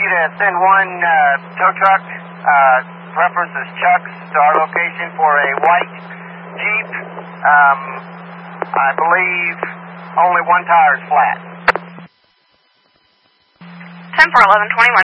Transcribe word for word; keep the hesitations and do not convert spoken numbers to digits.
to send one uh, tow truck, uh, reference is Chuck's, to our location for a white Jeep. Um, I believe only one tire is flat. ten for eleven twenty-one.